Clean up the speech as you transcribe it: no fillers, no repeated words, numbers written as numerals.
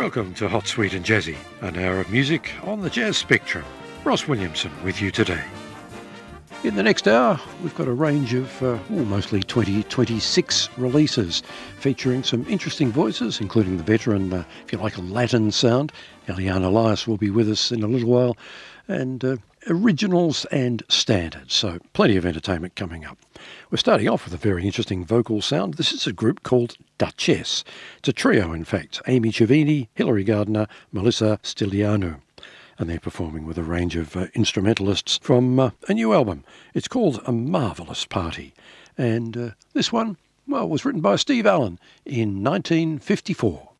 Welcome to Hot, Sweet and Jazzy, an hour of music on the jazz spectrum. Ross Williamson with you today. In the next hour, we've got a range of mostly 2026 releases featuring some interesting voices, including the veteran, if you like, a Latin sound. Eliane Elias will be with us in a little while, and originals and standards, so plenty of entertainment coming up. We're starting off with a very interesting vocal sound. This is a group called Duchess. It's a trio, in fact. Amy Chavini, Hilary Gardner, Melissa Stilianou. And they're performing with a range of instrumentalists from a new album. It's called A Marvellous Party. And this one, was written by Steve Allen in 1954.